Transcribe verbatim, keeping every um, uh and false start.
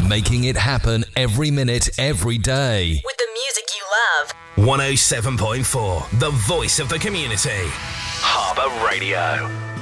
Making it happen every minute, every day. With the music you love. one oh seven point four, the voice of the community. Harbour Radio.